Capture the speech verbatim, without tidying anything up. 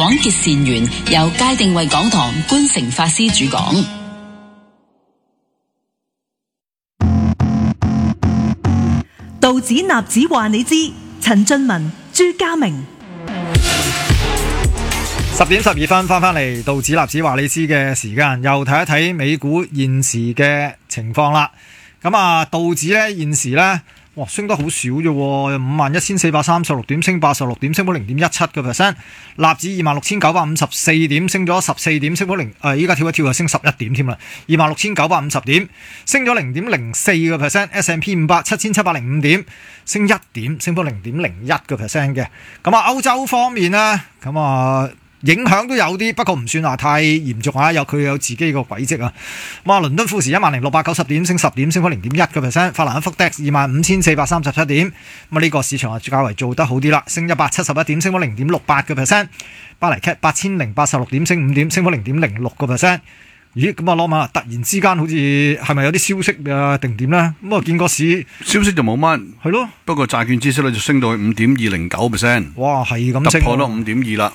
廣結善緣，由界定為講堂觀誠法師主講。 道指納指話你知，陳俊文、朱家明。 十點十二分翻返嚟，道指納指話你知嘅時間，又睇一睇美股現時嘅情況啦。咁啊，道指咧現時咧，哇，升得好少啫，五萬一千四百三十六點，升八十六點，升幅零點一七個 percent。納指二萬六千九百五十四點，升咗十四點，升幅零，誒，依家跳一跳就升十一點添啦，二萬六千九百五十點，升咗零點零四個 percent。S and P 五百七千七百零五點，升一點，升幅零點零一個 percent 嘅。咁啊，歐洲方面呢，咁啊。影響都有啲，不過唔算話太嚴重啊！有佢有自己個軌跡啊。咁啊，倫敦富時一萬零六百九十點，升十點，升幅零點一個 percent。法蘭克福 D A X 二萬五千四百三十七點，咁啊呢個市場啊較為做得好啲啦，升一百七十一點，升幅零點六八個 percent。巴黎 C A T 八千零八十六點，升五點，升幅零點零六個 percent。咦，咁啊，羅馬突然之間好似係咪有啲消息啊定點咧？咁啊，見個市消息就冇乜， 係咯。 不過債券孳息率就升到去五點二零九 percent， 哇，係咁升， 突破咗五點二啦。